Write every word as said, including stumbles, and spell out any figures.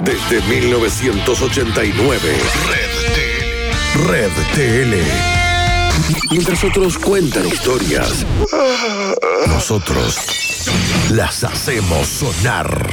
desde mil novecientos ochenta y nueve. Red T L. Red T L. Mientras otros cuentan historias, nosotros las hacemos sonar.